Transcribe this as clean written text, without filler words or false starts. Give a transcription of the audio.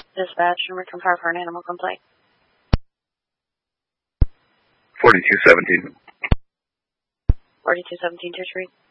Dispatch, American Fire for an animal complaint. 4217. 4217 2 Street.